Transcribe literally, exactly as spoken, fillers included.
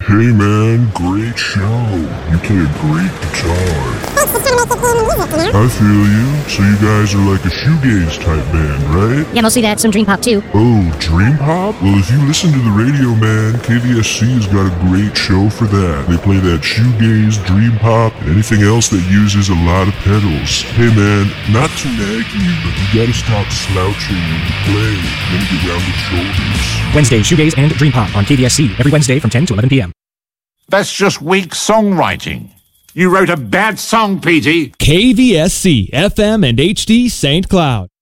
Hey man, great show. You play a great guitar. I feel you. So you guys are like a shoegaze type band, right? Yeah, mostly that, some dream pop too. Oh, dream pop? Well, if you listen to the radio, man, K V S C has got a great show for that. They play that shoegaze, dream pop, and anything else that uses a lot of pedals. Hey man, not to nag you, but you gotta stop slouching when you play. Then you get round the shoulders. Wednesday, shoegaze and dream pop on K V S C every Wednesday from ten to eleven p.m. That's just weak songwriting. You wrote a bad song, Petey. K V S C, F M and H D Saint Cloud.